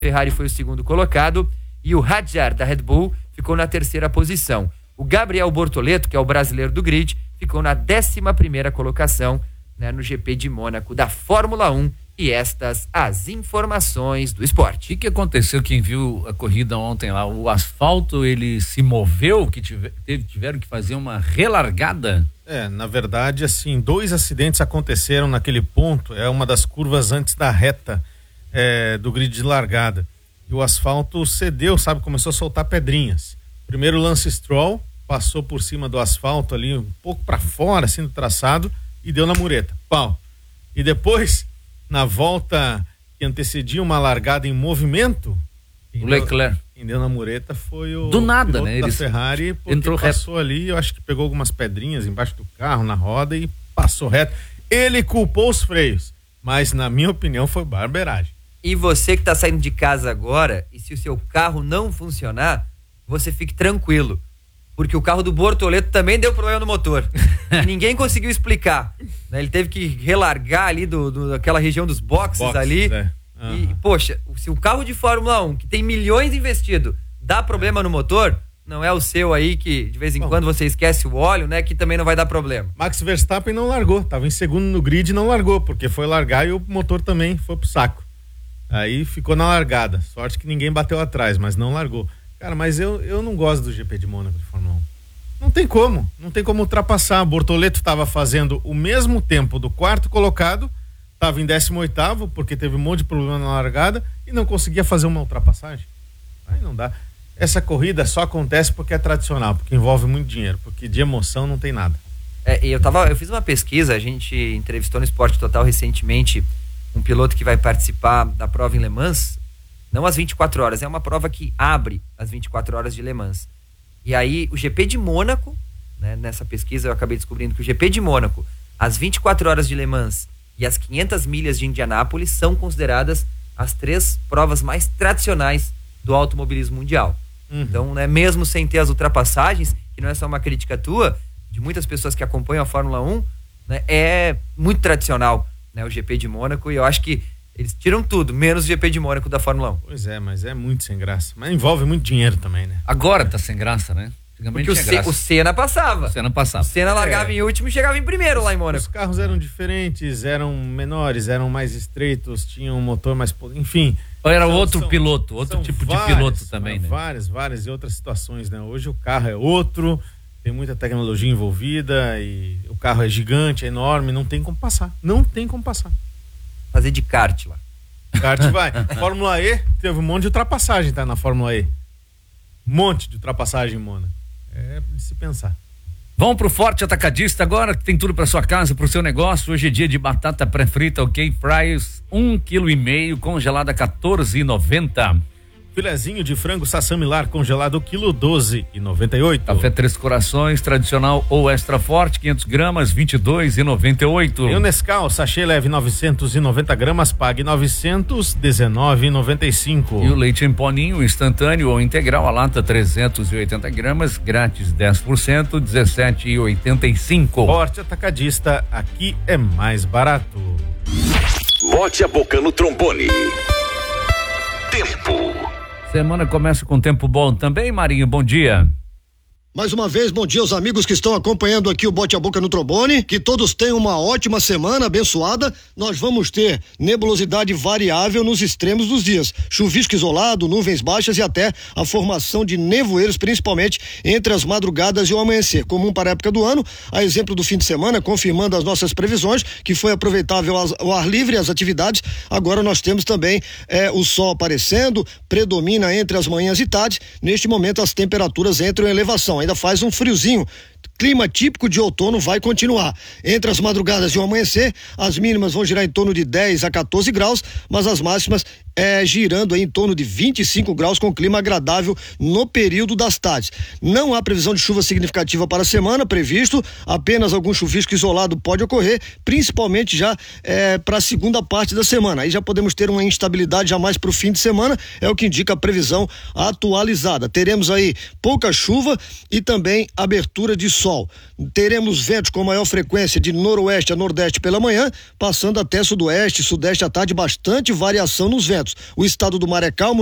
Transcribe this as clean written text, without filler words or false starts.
Ferrari foi o segundo colocado e o Hadjar da Red Bull ficou na terceira posição. O Gabriel Bortoleto, que é o brasileiro do grid, ficou na 11ª colocação, né, no GP de Mônaco da Fórmula 1. E estas as informações do esporte. O que aconteceu? Quem viu a corrida ontem lá, o asfalto ele se moveu, que tiveram que fazer uma relargada? Na verdade, assim, 2 acidentes aconteceram naquele ponto, é uma das curvas antes da reta do grid de largada. E o asfalto cedeu, sabe, começou a soltar pedrinhas. Primeiro o Lance Stroll passou por cima do asfalto ali, um pouco para fora, assim, do traçado, e deu na mureta. Pau. E depois, na volta que antecedia uma largada em movimento, o Leclerc. Quem deu na mureta foi o do nada, né? da Ferrari, porque entrou passou reto ali, eu acho que pegou algumas pedrinhas embaixo do carro, na roda, e passou reto. Ele culpou os freios, mas na minha opinião foi barbeiragem. E você que tá saindo de casa agora, e se o seu carro não funcionar, você fique tranquilo, porque o carro do Bortoleto também deu problema no motor. Ninguém conseguiu explicar, né? Ele teve que relargar ali daquela região dos boxes ali. Uhum. E, poxa, se o carro de Fórmula 1, que tem milhões investido, dá problema no motor, não é o seu aí que de vez em quando você esquece o óleo, né? Que também não vai dar problema. Max Verstappen não largou, tava em segundo no grid e não largou, porque foi largar e o motor também foi pro saco. Aí ficou na largada. Sorte que ninguém bateu atrás, mas não largou. Cara, mas eu não gosto do GP de Mônaco de Fórmula 1. Não tem como ultrapassar. O Bortoleto estava fazendo o mesmo tempo do quarto colocado, estava em 18º, porque teve um monte de problema na largada e não conseguia fazer uma ultrapassagem. Aí não dá. Essa corrida só acontece porque é tradicional, porque envolve muito dinheiro, porque de emoção não tem nada. Eu fiz uma pesquisa, a gente entrevistou no Esporte Total recentemente um piloto que vai participar da prova em Le Mans, não às 24 horas, é uma prova que abre às 24 horas de Le Mans. E aí o GP de Mônaco, né, nessa pesquisa eu acabei descobrindo que o GP de Mônaco, as 24 horas de Le Mans e as 500 milhas de Indianápolis são consideradas as 3 provas mais tradicionais do automobilismo mundial. Uhum. Então, né, mesmo sem ter as ultrapassagens, que não é só uma crítica tua, de muitas pessoas que acompanham a Fórmula 1, né, é muito tradicional, né, o GP de Mônaco, e eu acho que eles tiram tudo, menos o GP de Mônaco da Fórmula 1. Pois é, mas é muito sem graça. Mas envolve muito dinheiro também, né? Agora tá sem graça, né? Porque o Senna passava. O Senna largava em último e chegava em primeiro lá em Mônaco. Os carros eram diferentes, eram menores, eram mais estreitos, tinham um motor mais... Enfim... Era outro piloto, outro tipo de piloto também, né? Várias e outras situações, né? Hoje o carro é outro, tem muita tecnologia envolvida e o carro é gigante, é enorme, não tem como passar. Não tem como passar. Fazer de kart lá. Kart vai. Fórmula E, teve um monte de ultrapassagem, tá? Na Fórmula E. Um monte de ultrapassagem em Mônaco. É de se pensar. Vamos pro Forte Atacadista agora, que tem tudo para sua casa, pro seu negócio. Hoje é dia de batata pré-frita, ok? Fries, 1,5 kg, congelada R$14,90. Filezinho de frango Sassamilar congelado, quilo R$12,98. Café Três Corações, tradicional ou extra forte, 500 gramas, R$22,98. E o Nescau, sachê leve 990 gramas, pague R$919,95. E o leite em poninho, instantâneo ou integral, a lata 380 gramas, grátis 10%, R$17,85. Forte Atacadista, aqui é mais barato. Bote a boca no trombone. Tempo. Semana começa com tempo bom também, Marinho, bom dia. Mais uma vez, bom dia aos amigos que estão acompanhando aqui o Bote a Boca no Trombone, que todos tenham uma ótima semana abençoada. Nós vamos ter nebulosidade variável nos extremos dos dias, chuvisco isolado, nuvens baixas e até a formação de nevoeiros, principalmente entre as madrugadas e o amanhecer, comum para a época do ano, a exemplo do fim de semana, confirmando as nossas previsões, que foi aproveitável o ar livre e as atividades. Agora nós temos também o sol aparecendo, predomina entre as manhãs e tardes. Neste momento as temperaturas entram em elevação, ainda faz um friozinho. Clima típico de outono vai continuar. Entre as madrugadas e o amanhecer, as mínimas vão girar em torno de 10 a 14 graus, mas as máximas girando aí em torno de 25 graus, com clima agradável no período das tardes. Não há previsão de chuva significativa para a semana previsto, apenas algum chuvisco isolado pode ocorrer, principalmente já para a segunda parte da semana. Aí já podemos ter uma instabilidade já mais para o fim de semana, é o que indica a previsão atualizada. Teremos aí pouca chuva e também abertura de sol. Teremos ventos com maior frequência de noroeste a nordeste pela manhã, passando até sudoeste, sudeste à tarde, bastante variação nos ventos. O estado do mar é calmo.